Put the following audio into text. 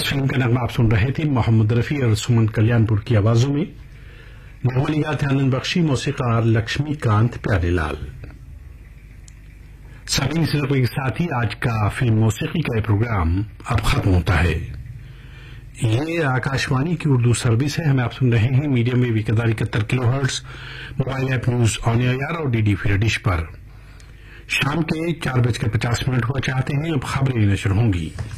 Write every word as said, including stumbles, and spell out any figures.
इस फिल्म का नगमा आप सुन रहे थे मोहम्मद रफी और सुमन कल्याणपुर की आवाजों में। नगमा निगाह थे आनंद बख्शी, मौसीकार लक्ष्मीकांत प्यारेलाल। सभी सिलसिले के साथ ही आज का फिल्म मौसीकी का प्रोग्राम अब खत्म होता है। ये आकाशवाणी की उर्दू सर्विस है। हमें आप सुन रहे हैं मीडियम वेव एक हजार इकहत्तर kilo hertz, mobile app news on air और डीडी फ्री डिश पर। शाम के चार बजकर पचास मिनट हुआ चाहते हैं, अब खबरें नशर होंगी।